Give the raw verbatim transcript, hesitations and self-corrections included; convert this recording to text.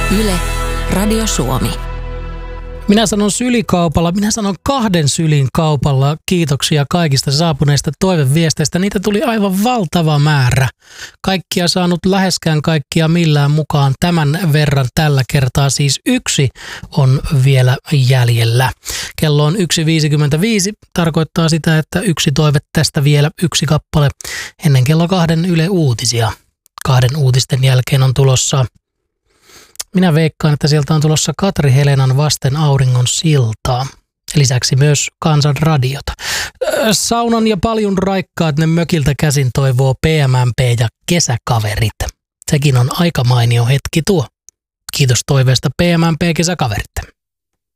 Yle, Radio Suomi. Minä sanon sylikaupalla, minä sanon kahden sylin kaupalla kiitoksia kaikista saapuneista toiveviesteistä. Niitä tuli aivan valtava määrä. Kaikkia saanut läheskään kaikkia millään mukaan tämän verran tällä kertaa. Siis yksi on vielä jäljellä. Kello on yksi viisikymmentäviisi. Tarkoittaa sitä, että yksi toive tästä vielä yksi kappale ennen kello kahden Yle Uutisia. Kahden uutisten jälkeen on tulossa... Minä veikkaan, että sieltä on tulossa Katri Helenan Vasten auringon siltaa. Lisäksi myös Kansan radiota. Saunan ja paljon raikkaat ne mökiltä käsin toivoo P M M P ja kesäkaverit. Sekin on aika mainio hetki tuo. Kiitos toiveesta P M M P kesäkaverit.